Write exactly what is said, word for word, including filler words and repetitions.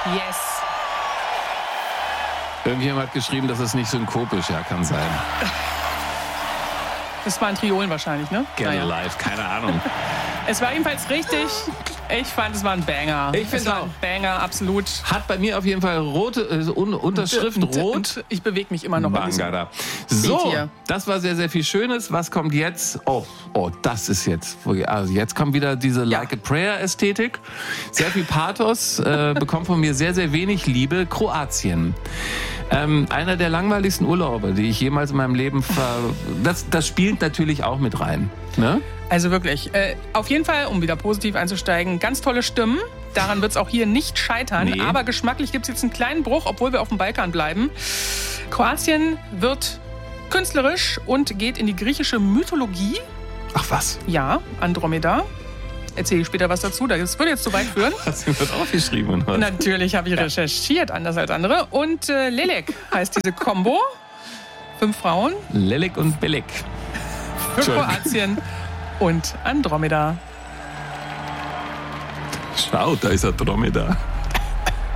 Yes. Irgendjemand hat geschrieben, das ist nicht synkopisch. Ja, kann sein. Das waren Triolen wahrscheinlich, ne? Get Naja. Alive, keine Ahnung. Es war jedenfalls richtig. Ich fand, es war ein Banger. Ich finde es war auch. ein Banger, absolut. Hat bei mir auf jeden Fall rote äh, Un- Unterschrift Und- rot. und Ich bewege mich immer noch ein bisschen. Bangada. So, hier. das war sehr, sehr viel Schönes. Was kommt jetzt? Oh, oh, das ist jetzt. Also jetzt kommt wieder diese Ja. Like a Prayer-Ästhetik. Sehr viel Pathos, äh, bekommt von mir sehr, sehr wenig Liebe. Kroatien. Ähm, einer der langweiligsten Urlaube, die ich jemals in meinem Leben ver... Das, das spielt natürlich auch mit rein. Ne? Also wirklich, äh, auf jeden Fall, um wieder positiv einzusteigen, ganz tolle Stimmen. Daran wird es auch hier nicht scheitern. Nee. Aber geschmacklich gibt es jetzt einen kleinen Bruch, obwohl wir auf dem Balkan bleiben. Kroatien wird künstlerisch und geht in die griechische Mythologie. Ach was? Ja, Andromeda. Erzähle ich später was dazu. Das würde jetzt zu weit führen. Hast du das aufgeschrieben? Und was? Natürlich habe ich recherchiert, anders als andere. Und äh, Lelek heißt diese Combo. Fünf Frauen Lelek und Belek. für Entschuldigung. Kroatien und Andromeda. Schau, da ist Andromeda.